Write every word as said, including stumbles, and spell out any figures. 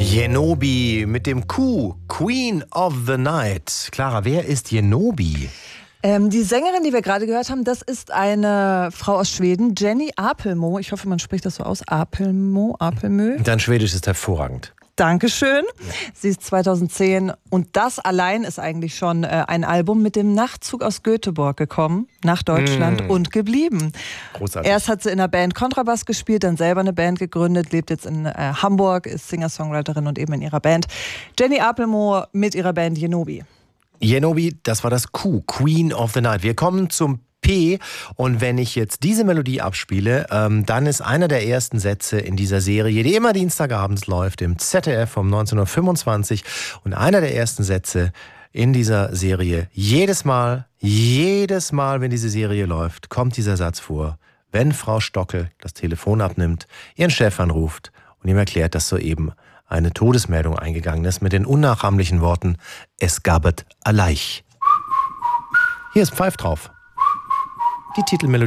Yenobi mit dem Q, Queen of the Night. Clara, wer ist Yenobi? Ähm, die Sängerin, die wir gerade gehört haben, das ist eine Frau aus Schweden, Jenny Apelmo. Ich hoffe, man spricht das so aus. Apelmo, Apelmö. Dein Schwedisch ist hervorragend. Dankeschön. Sie ist zweitausendzehn und das allein ist eigentlich schon äh, ein Album mit dem Nachtzug aus Göteborg gekommen, nach Deutschland mm. und geblieben. Großartig. Erst hat sie in der Band Kontrabass gespielt, dann selber eine Band gegründet, lebt jetzt in äh, Hamburg, ist Singer-Songwriterin und eben in ihrer Band. Jenny Apelmo mit ihrer Band Yenobi. Yenobi, das war das Q, Queen of the Night. Wir kommen zum P und wenn ich jetzt diese Melodie abspiele, ähm, dann ist einer der ersten Sätze in dieser Serie, die immer dienstagabends läuft, im Z D F um neunzehnhundertfünfundzwanzig und einer der ersten Sätze in dieser Serie, jedes Mal, jedes Mal, wenn diese Serie läuft, kommt dieser Satz vor, wenn Frau Stockel das Telefon abnimmt, ihren Chef anruft und ihm erklärt, dass soeben eine Todesmeldung eingegangen ist mit den unnachahmlichen Worten, es gabet a Leich. Hier ist Pfeif drauf. Die Titelmelodie.